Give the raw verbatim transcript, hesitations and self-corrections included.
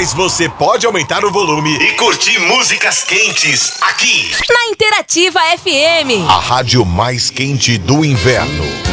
Mas você pode aumentar o volume e curtir músicas quentes aqui na Interativa F M. A rádio mais quente do inverno.